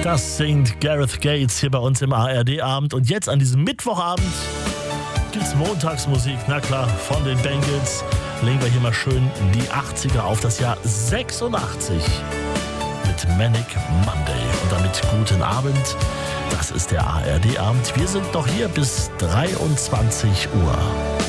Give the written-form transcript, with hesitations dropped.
Das singt Gareth Gates hier bei uns im ARD-Abend. Und jetzt an diesem Mittwochabend gibt's Montagsmusik. Na klar, von den Bengals legen wir hier mal schön die 80er auf das Jahr 86 mit Manic Monday. Und damit guten Abend. Das ist der ARD-Abend. Wir sind noch hier bis 23 Uhr.